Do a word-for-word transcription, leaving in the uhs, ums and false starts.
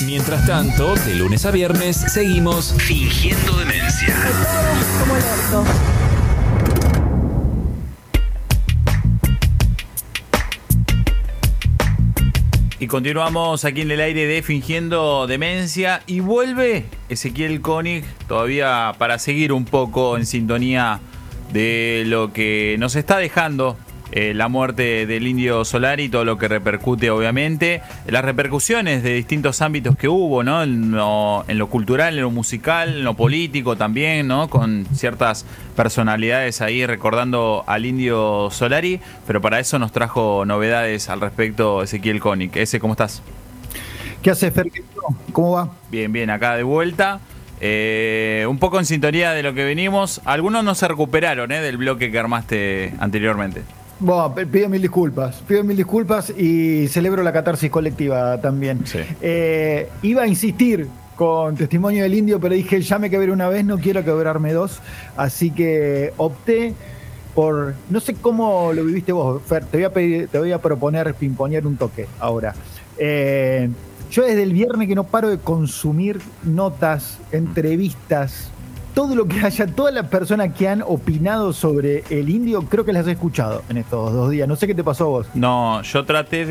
Mientras tanto, de lunes a viernes, seguimos fingiendo demencia. Como el orto. Y continuamos aquí en el aire de Fingiendo Demencia. Y vuelve Ezequiel Koenig, todavía para seguir un poco en sintonía de lo que nos está dejando eh, la muerte del Indio Solari y todo lo que repercute, obviamente. Las repercusiones de distintos ámbitos que hubo, ¿no? En lo, en lo cultural, en lo musical, en lo político también, ¿no? Con ciertas personalidades ahí recordando al Indio Solari. Pero para eso nos trajo novedades al respecto Ezequiel Koenig. Ese, ¿cómo estás? ¿Qué haces, Fer? ¿Cómo va? Bien, bien, acá de vuelta. Eh, un poco en sintonía de lo que venimos. Algunos no se recuperaron ¿eh? del bloque que armaste anteriormente. Bueno, pido mil disculpas, pido mil disculpas y celebro la catarsis colectiva también. Sí. Eh, iba a insistir con Testimonio del Indio, pero dije, ya me quebré una vez, no quiero quebrarme dos, así que opté por, no sé cómo lo viviste vos, Fer, te voy a pedir, te voy a proponer pimponear un toque ahora. Eh, yo desde el viernes que no paro de consumir notas, entrevistas, todo lo que haya, todas las personas que han opinado sobre el Indio, creo que las he escuchado en estos dos días. No sé qué te pasó a vos. No, yo traté de